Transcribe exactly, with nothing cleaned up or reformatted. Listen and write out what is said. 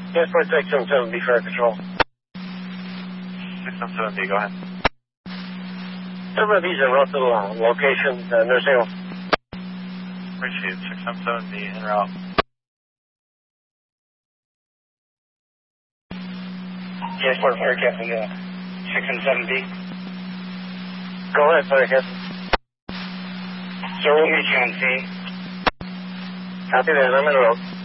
Transport six seven seven B for air control. six seven seven B, go ahead. Some of these are relative uh, locations, uh, nursing home. Appreciate it. six seven seven B, en route. Transport for air captain, uh, six seven seven B. Go ahead, sorry, Captain. So we'll meet you on scene. Copy that, I'm in a row.